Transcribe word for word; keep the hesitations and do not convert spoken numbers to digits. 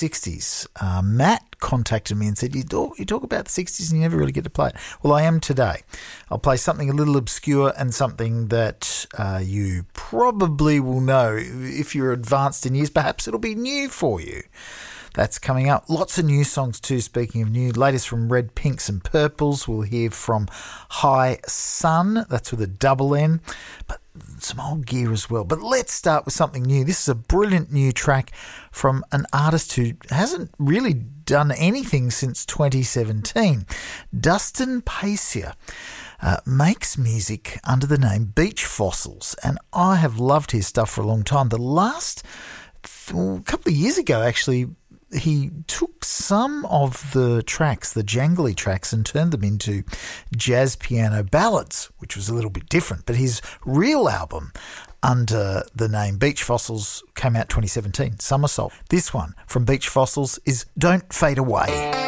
sixties. Uh, Matt contacted me and said, you talk, you talk about the sixties and you never really get to play it. Well, I am today. I'll play something a little obscure and something that uh, you probably will know. If you're advanced in years, perhaps it'll be new for you. That's coming up. Lots of new songs too, speaking of new. Latest from Red, Pinks and Purples. We'll hear from High Sun. That's with a double N. But some old gear as well. But let's start with something new. This is a brilliant new track from an artist who hasn't really done anything since twenty seventeen. Dustin Pacier uh, makes music under the name Beach Fossils, and I have loved his stuff for a long time. The last, well, a couple of years ago actually, he took some of the tracks, the jangly tracks, and turned them into jazz piano ballads, which was a little bit different. But his real album under the name Beach Fossils came out twenty seventeen, Somersault. This one from Beach Fossils is Don't Fade Away.